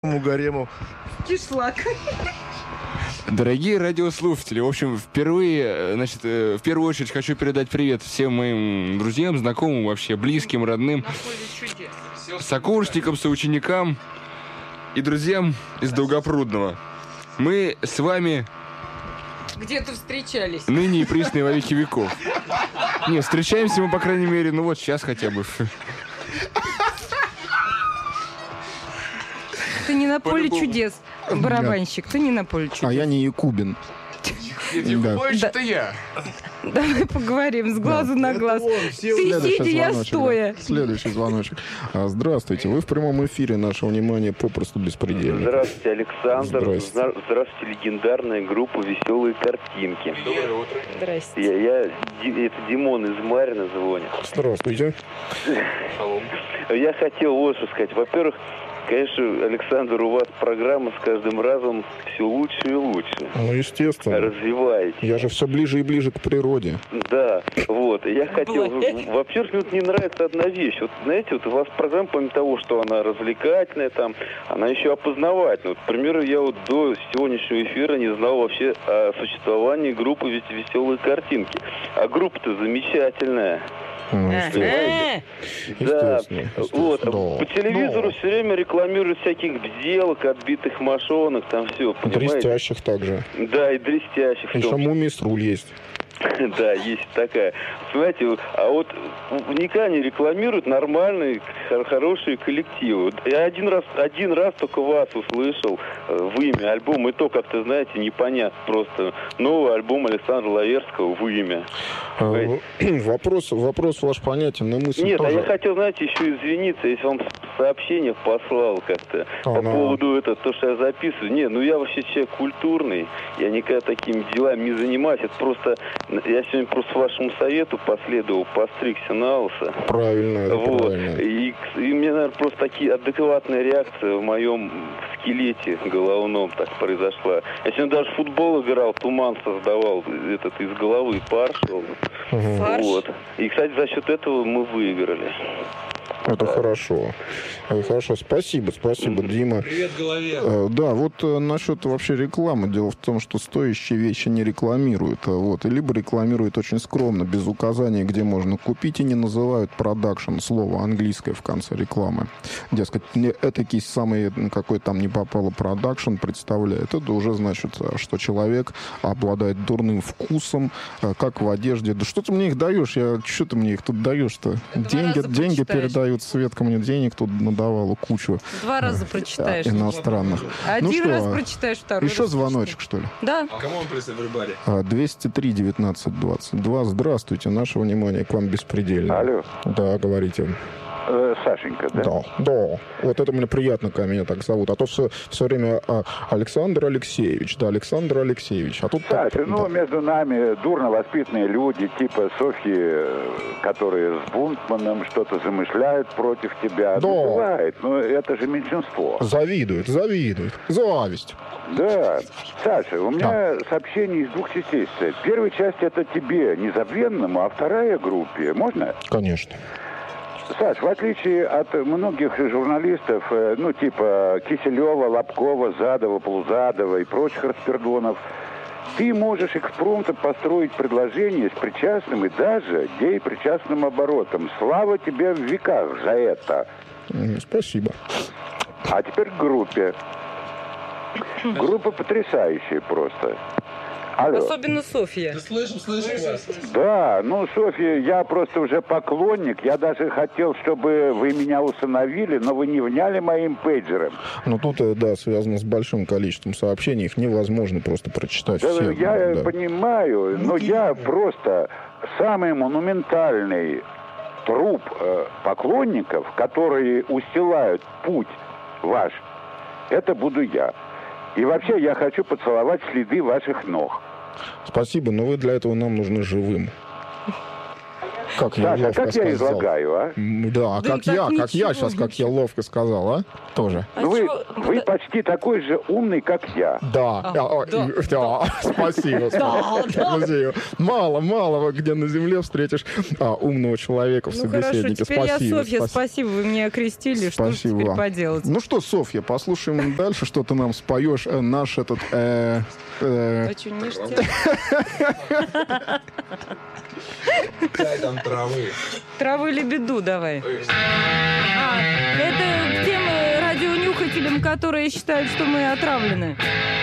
гарему. Кишлак. Дорогие радиослушатели, в общем, в первую очередь хочу передать привет всем моим друзьям, знакомым, вообще близким, родным, сокурсникам, соученикам и друзьям из Долгопрудного. Мы с вами Где-то встречались. ныне и присно во веки веков. Не, встречаемся мы, по крайней мере, ну вот сейчас хотя бы. Ты не на поле чудес, барабанщик. Ты не на поле чудес. А я не Якубин. Это я. Давай поговорим с глазу на глаз. Ты сидя, я стоя. Следующий звоночек. Здравствуйте, вы в прямом эфире. Наше внимание попросту беспредельно. Здравствуйте, Александр. Здрасте. Здравствуйте, легендарная группа «Веселые картинки». Доброе утро. Здрасте. Это Димон из Марина звонит. Здравствуйте. Я хотел вот что сказать. Во-первых, конечно, Александр, у вас программа с каждым разом все лучше и лучше. Ну, естественно. Развиваете. Я же все ближе и ближе к природе. Да, вот. Я хотел... Во-первых, мне вот не нравится одна вещь. Вот, знаете, вот у вас программа, помимо того, что она развлекательная, там, она еще опознавательная. Вот, к примеру, я вот до сегодняшнего эфира не знал вообще о существовании группы «Веселые картинки». А группа-то замечательная. Да, вот. По телевизору все время рекламируют всяких бделок, отбитых мошонок, там все, понимаете? Дрестящих также. Да, и дрестящих. Еще мумий-сруль есть. Да, есть такая. Понимаете, а вот никогда не рекламируют нормальные, хорошие коллективы. Я один раз только вас услышал в имя альбома, и то как-то, знаете, непонятно просто. Новый альбом Александра Лаверского в имя. Вопрос ваш понятен, но мысль Нет, тоже... а я хотел, знаете, еще извиниться, если вам сообщение послал как-то по поводу этого, то, что я записываю. Не, ну я вообще человек культурный, я никогда такими делами не занимаюсь. Это просто... Я сегодня просто вашему совету последовал, постригся на лысо. Правильно, это вот. правильно. И мне, наверное, просто такие адекватная реакция в моем скелете головном так произошла. Я сегодня даже в футбол играл, туман создавал, этот из головы пар шел. Фарш? Вот. И, кстати, за счет этого мы выиграли. Это хорошо. Это хорошо. Спасибо, Дима. Привет голове. Да, вот насчет вообще рекламы. Дело в том, что стоящие вещи не рекламируют. Вот. И либо рекламируют очень скромно, без указания, где можно купить, и не называют продакшн, слово английское в конце рекламы. Дескать, этакий самый, какой там не попало продакшн, представляет. Это уже значит, что человек обладает дурным вкусом, как в одежде. Да что ты мне их даешь? Что ты мне их тут даешь-то? Деньги передают. Светка мне денег тут надавала кучу. 2 раза прочитаешь. Иностранных. Один раз прочитаешь, второй Еще раз звоночек, что ли? Да. Кому он прислал в баре? 203 19 22. Здравствуйте, наше внимание к вам беспредельно. Алло. Да, говорите. Сашенька, да? Да. Вот это мне приятно, когда меня так зовут. А то все время Александр Алексеевич. Да, Александр Алексеевич. А тут Саша, между нами дурно воспитанные люди, типа Софьи, которые с Бунтманом что-то замышляют против тебя. Да. Ну, бывает, но это же меньшинство. Завидует. Зависть. Да. Саша, у меня сообщение из 2 частей состоит. Первая часть это тебе, незабвенному, а вторая группе. Можно? Конечно. Саш, в отличие от многих журналистов, типа Киселева, Лобкова, Задова, Полузадова и прочих распердонов, ты можешь экспромтом построить предложение с причастным и даже деепричастным оборотом. Слава тебе в веках за это. Спасибо. А теперь к группе. Группа потрясающая просто. Алло. Особенно Софья. Слышим вас. Да, Софья, я просто уже поклонник. Я даже хотел, чтобы вы меня усыновили, но вы не вняли моим пейджером. Тут, связано с большим количеством сообщений. Их невозможно просто прочитать Да, все. я понимаю, но я просто самый монументальный труп поклонников, которые устилают путь ваш, это буду я. И вообще я хочу поцеловать следы ваших ног. Спасибо, но вы для этого нам нужны живым. Как я Саша, ловко как я сказал. излагаю, а? Да, как я сейчас, как я ловко сказал, а? Тоже. Вы почти такой же умный, как я. Да, спасибо. Спасибо. Мало где на земле встретишь умного человека в собеседнике. Хорошо, теперь я Софья, спасибо, вы меня окрестили, что теперь поделать? Ну что, Софья, послушаем дальше, что ты нам споешь. Наш этот... Очень ништяк. Дай там травы. Травы лебеду давай. Это к тем радионюхателям, которые считают, что мы отравлены.